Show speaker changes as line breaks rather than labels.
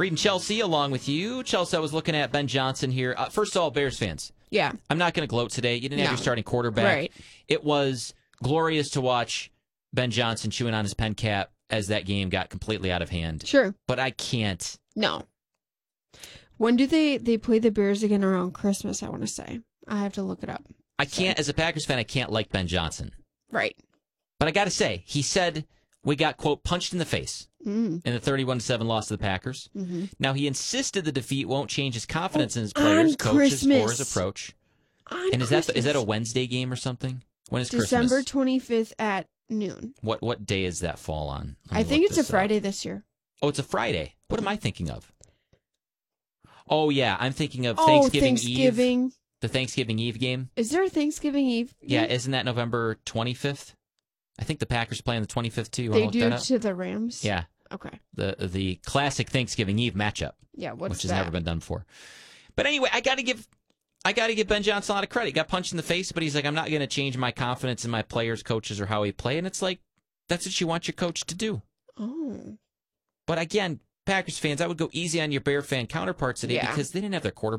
Reading Chelsea along with you. Chelsea, I was looking at Ben Johnson here. First of all, Bears fans.
Yeah.
I'm not going to gloat today. You didn't have your starting quarterback.
Right.
It was glorious to watch Ben Johnson chewing on his pen cap as that game got completely out of hand.
Sure.
But I can't.
No. When do they play the Bears again around Christmas, I want to say? I have to look it up.
I can't, as a Packers fan, I can't like Ben Johnson.
Right.
But I got to say, he said we got, quote, punched in the face in the 31-7 loss to the Packers. Mm-hmm. Now, he insisted the defeat won't change his confidence in his players, coaches, or his approach. And is that a Wednesday game or something? When is
December
Christmas?
25th at noon.
What day does that fall on?
I think it's a Friday this year.
Oh, it's a Friday. What am I thinking of? Oh, yeah, I'm thinking of Thanksgiving Eve. The Thanksgiving Eve game.
Is there a Thanksgiving Eve game?
Yeah, isn't that November 25th? I think the Packers play on the 25th, too.
They do to the Rams?
Yeah.
Okay.
The classic Thanksgiving Eve matchup.
Yeah,
which has never been done before. But anyway, I got to give Ben Johnson a lot of credit. He got punched in the face, but he's like, I'm not going to change my confidence in my players, coaches, or how he play. And it's like, that's what you want your coach to do.
Oh.
But again, Packers fans, I would go easy on your Bear fan counterparts today because they didn't have their quarterback.